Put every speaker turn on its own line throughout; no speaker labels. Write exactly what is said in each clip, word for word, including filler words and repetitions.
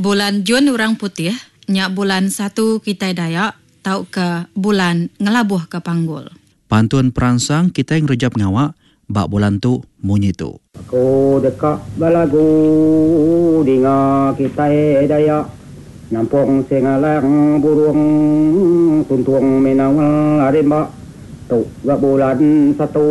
Bulan Jun orang putih, nyak bulan satu kita Dayak, tau ke bulan ngelabuh ke panggul.
Pantun perangsang kita yang rejap ngawak, bak bulan tu munyi tu.
Aku dekat balagu dinga kita Dayak, nampung sengalang burung tuntung menawal arimba. Tu gak bulan satu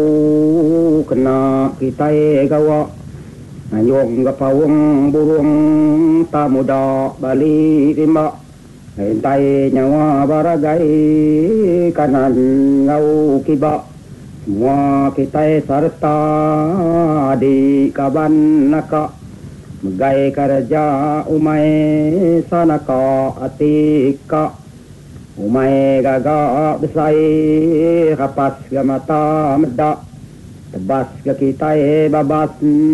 kena kita gawak. Nayong gapawang burung tak muda balik rimba. Hentay nyawa baragai kanan ngau kiba. Semua kita serta di kaban naka. Megai kerja umay sanaka atika. Umay gagak besai kapas gamata medak. Tebas ke kita babas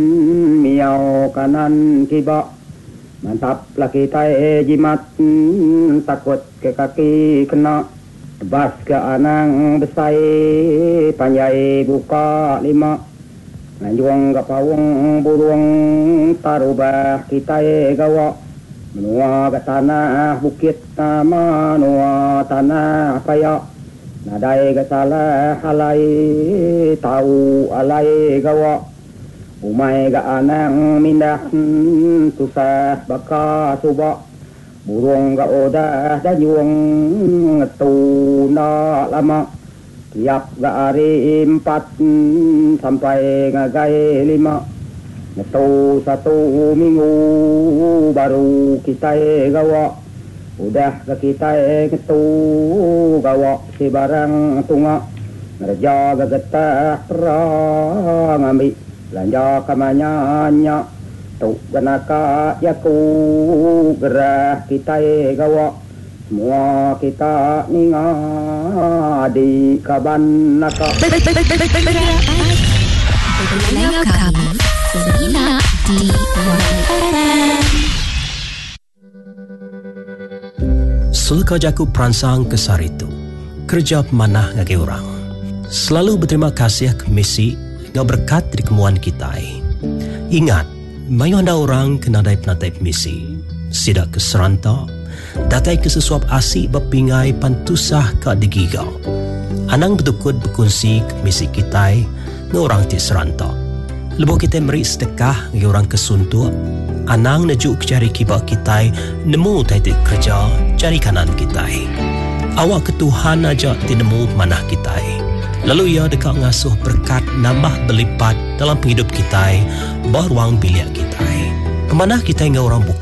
miau kanan kiba. Mantaplah kita jimat takut ke kaki kena. Tebas ke anang besai panjai buka lima. Nanjuang ke pawang burung tarubah kita gawa. Menua ke tanah bukit nama nua tanah payak. Nadai ke salah alai tahu alai gawa. Umay ke anang mindah susah baka subak. Burung ke odah dayung ngetu nak lama. Tiap ke hari empat sampai ngagai lima. Ngetu satu minggu baru kita gawa. Udah ke kita ngetu gawa si barang tunga. Ngerja ke getah perang ambil belanja kamanyanya. Tu kenaka yaku gerah kita gawa. Semua kita ninga di kaban naka.
Dengar kami Berhina di
Sulka jaku peransang kesar itu kerja pemanah ngagi orang. Selalu berterima kasih ke misi yang berkat dari kemuan kita. Ingat, mayu anda orang kena dai penatai misi. Sidak ke seranta, datai ke sesuap asik berpingai pantusah ke digigau. Anang betukut berkongsi ke misi kita nge orang ti seranta. Lebuh kita beri sedekah ngagi orang kesuntuk. Anang najuk cari kibak kita nemu titik kerja cari kanan kita. Awak ke Tuhan aja tinemu manah kita. Lalu ia dekat ngasuh berkat nambah berlipat dalam penghidup kita, baruang biliak kita. Kemanah kita hingga orang buka